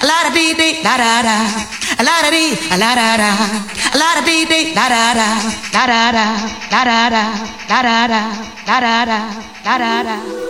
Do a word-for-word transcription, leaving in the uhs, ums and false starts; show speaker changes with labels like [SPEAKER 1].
[SPEAKER 1] la da dee dee da da da, la da dee, la da da, la da dee dee da da da, da da da, da da da, da da da, da da da, da da da.